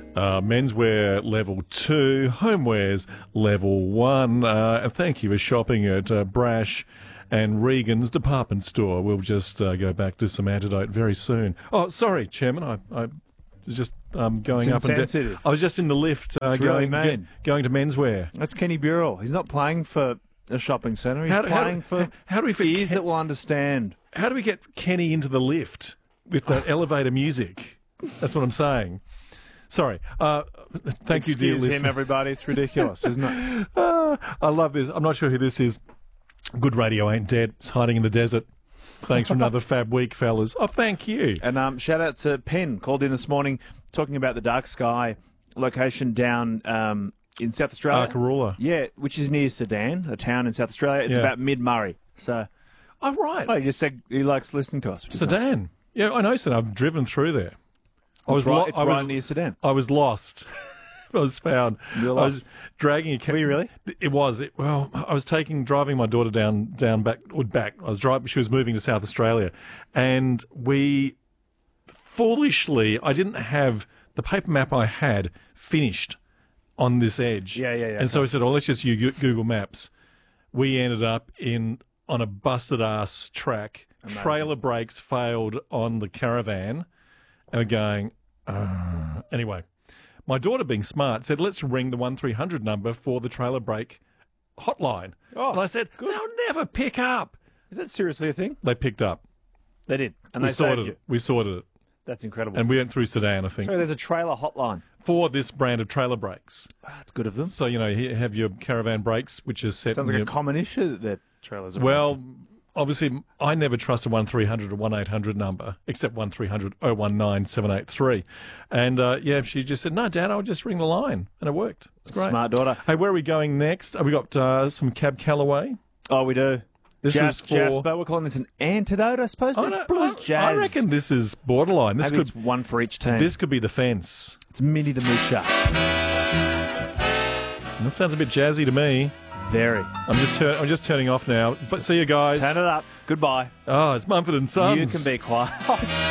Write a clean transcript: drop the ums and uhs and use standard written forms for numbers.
Menswear level 2, homewares level 1. Thank you for shopping at Brash and Regan's department store. We'll just go back to some antidote very soon. Oh, sorry, Chairman. I was just going up and down. I was just in the lift going to Menswear. That's Kenny Burrell. He's not playing for a shopping centre. He's playing for how do we ears that will understand. How do we get Kenny into the lift with that elevator music? That's what I'm saying. Sorry. Thank you, dear listener. Excuse him, everybody. It's ridiculous, isn't it? I love this. I'm not sure who this is. Good radio ain't dead. It's hiding in the desert. Thanks for another fab week, fellas. Oh, thank you. And shout out to Penn, called in this morning talking about the Dark Sky location down in South Australia. Arkaroola. Yeah, which is near Sedan, a town in South Australia. It's about mid-Murray. So, oh, right. Oh, he just said he likes listening to us. Sedan. Nice. Yeah, I know Sedan. I've driven through there. It's right near Sedan. I was lost. I was found. You were lost. I was dragging a... Were you really? It was. Well, I was driving my daughter down back. I was driving. She was moving to South Australia, and we foolishly, I didn't have the paper map I had finished on this edge. Yeah. And so I said, "Oh, let's just use Google Maps." We ended up on a busted ass track. Amazing. Trailer brakes failed on the caravan, and we're going. Anyway. My daughter, being smart, said, let's ring the 1300 number for the trailer brake hotline. Oh, and I said, good. They'll never pick up. Is that seriously a thing? They picked up. They did. And we sorted it. We sorted it. That's incredible. And we went through Sedan, I think. So there's a trailer hotline. For this brand of trailer brakes. Oh, that's good of them. So, you have your caravan brakes, which is set... Sounds like a common issue that their trailers are... Well... Obviously, I never trust a 1300 or 1800 number, except 1300 019 783. And, she just said, no, Dad, I'll just ring the line. And it worked. It's great. Smart daughter. Hey, where are we going next? Have we got some Cab Calloway? Oh, we do. This is for... Jasper. We're calling this an antidote, I suppose. But it's blues jazz. I reckon this is borderline. Maybe it's one for each team. This could be the fence. It's Minnie the Moocher. That sounds a bit jazzy to me. Very. I'm just turning off now. But see you guys. Turn it up. Goodbye. Oh, it's Mumford and Sons. You can be quiet.